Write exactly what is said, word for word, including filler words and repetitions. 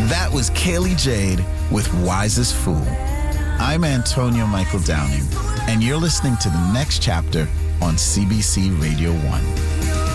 That was Kaylee Jade with Wisest Fool. I'm Antonio Michael Downing, and you're listening to The Next Chapter on C B C Radio one.